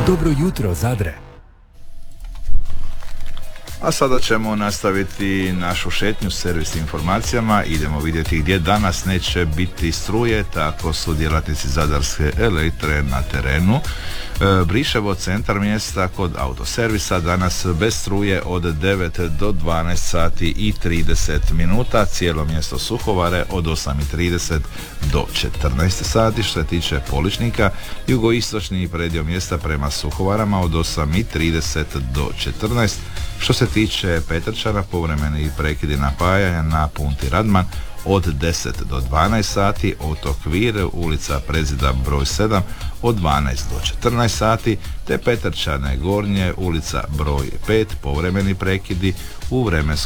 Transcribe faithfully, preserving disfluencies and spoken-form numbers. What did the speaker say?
Dobro jutro, Zadre. A sada ćemo nastaviti našu šetnju s servisnim informacijama. Idemo vidjeti gdje danas neće biti struje, tako su djelatnici Zadarske Elektre na terenu. E, Briševo, centar mjesta, kod autoservisa, danas bez struje od devet do dvanaest sati i trideset minuta. Cijelo mjesto Suhovare od osam i trideset do četrnaest sati. Što se tiče Poličnika, jugoistočni predio mjesta prema Suhovarama od osam i trideset do četrnaest. Što se tiče Petrčana, povremeni prekidi napajanja na Punti Radman od deset do dvanaest sati, otok Vir, ulica Prezida broj sedam od dvanaest do četrnaest sati, te Petrčane Gornje, ulica broj pet, povremeni prekidi u vremenskoj